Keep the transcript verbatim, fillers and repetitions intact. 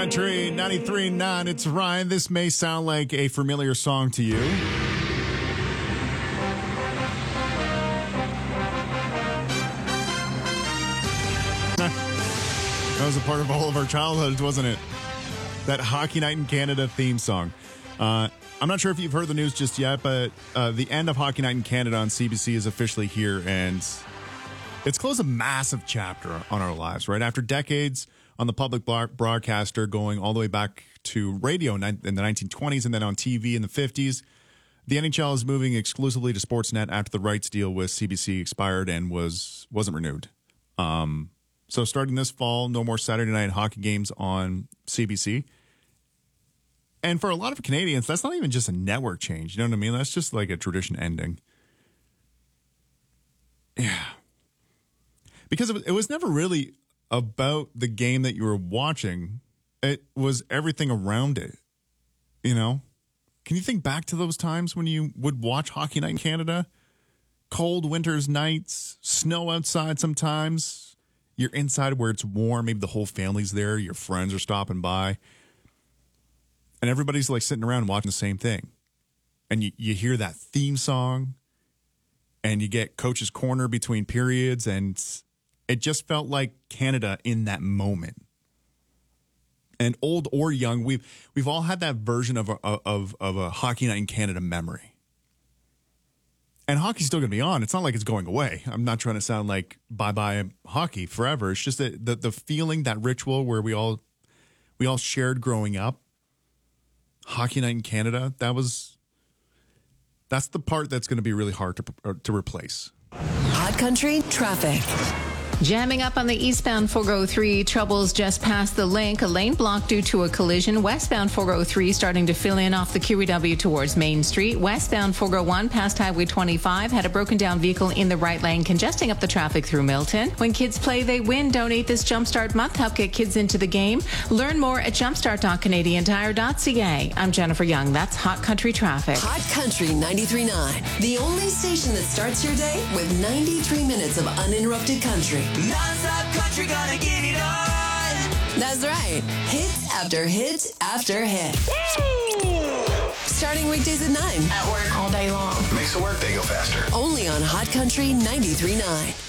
Country ninety-three point nine. It's Ryan. This may sound like a familiar song to you. That was a part of all of our childhoods, wasn't it? That Hockey Night in Canada theme song. Uh, I'm not sure if you've heard the news just yet, but uh, the end of Hockey Night in Canada on C B C is officially here, and it's closed a massive chapter on our lives, right? After decades on the public broadcaster, going all the way back to radio in the nineteen twenties and then on T V in the fifties, the N H L is moving exclusively to Sportsnet after the rights deal with C B C expired and was, wasn't renewed. Um, so starting this fall, no more Saturday night hockey games on C B C. And for a lot of Canadians, that's not even just a network change. You know what I mean? That's just like a tradition ending. Yeah. Because it was never really about the game that you were watching. It was everything around it. You know? Can you think back to those times when you would watch Hockey Night in Canada? Cold winter's nights, snow outside sometimes. You're inside where it's warm. Maybe the whole family's there. Your friends are stopping by. And everybody's like sitting around watching the same thing. And you, you hear that theme song. And you get Coach's Corner between periods. And it just felt like Canada in that moment. And old or young, we've we've all had that version of a, of of a Hockey Night in Canada memory. And hockey's still going to be on. It's not like it's going away. I'm not trying to sound like bye-bye hockey forever. It's just that the the feeling, that ritual where we all we all shared growing up. Hockey Night in Canada, that was that's the part that's going to be really hard to to replace. Hot Country traffic. Jamming up on the eastbound four oh three, troubles just past the link. A lane blocked due to a collision. Westbound four oh three starting to fill in off the Q E W towards Main Street. Westbound four oh one past Highway twenty-five had a broken down vehicle in the right lane, congesting up the traffic through Milton. When kids play, they win. Donate this Jumpstart month. Help get kids into the game. Learn more at jumpstart dot canadian tire dot c a. I'm Jennifer Young. That's Hot Country traffic. Hot Country ninety-three point nine. The only station that starts your day with ninety-three minutes of uninterrupted country. Non-stop country, gonna get it on. That's right. Hits after hit after hit. Woo! Starting weekdays at nine. At work all day long. Makes the workday go faster. Only on Hot Country ninety-three point nine.